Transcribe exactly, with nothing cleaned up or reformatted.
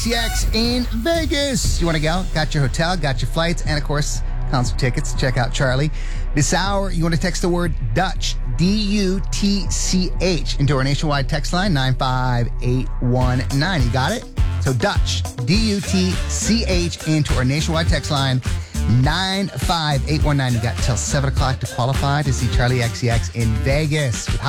X in Vegas. You want to go? Got your hotel, got your flights, and of course, concert tickets. Check out Charlie. This hour, you want to text the word Dutch, D U T C H, into our nationwide text line, nine five eight one nine. You got it? So Dutch, D U T C H, into our nationwide text line, nine five eight one nine. You got till seven o'clock to qualify to see Charlie X C X in Vegas with